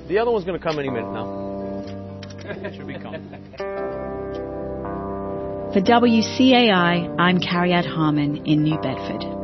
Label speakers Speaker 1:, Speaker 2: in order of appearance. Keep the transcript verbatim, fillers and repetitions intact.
Speaker 1: The other one's going to come any minute now. Should be coming.
Speaker 2: For W C A I, I'm Carrie Harmon in New Bedford.